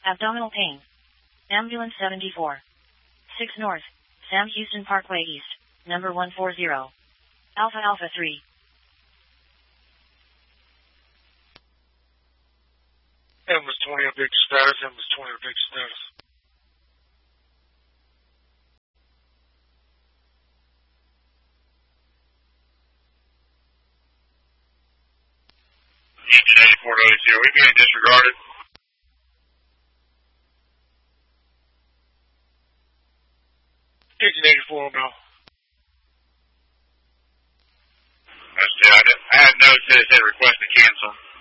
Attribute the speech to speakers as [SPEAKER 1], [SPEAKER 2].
[SPEAKER 1] Abdominal pain. Ambulance 74. 6 North. Sam Houston Parkway East. Number 140. Alpha Alpha 3.
[SPEAKER 2] Ambulance 20 on Victor status. Ambulance 20 on Victor status.
[SPEAKER 3] Engine 84 to 80. Are we being disregarded?
[SPEAKER 2] Engine 84 now.
[SPEAKER 3] I had notes that it said request to cancel.